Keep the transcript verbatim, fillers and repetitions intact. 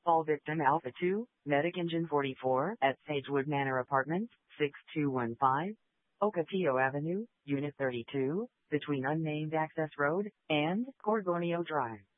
Call victim Alpha two, Medic Engine forty-four at Sagewood Manor Apartments, six two one five, Ocotillo Avenue, Unit thirty-two, between Unnamed Access Road and Gorgonio Drive.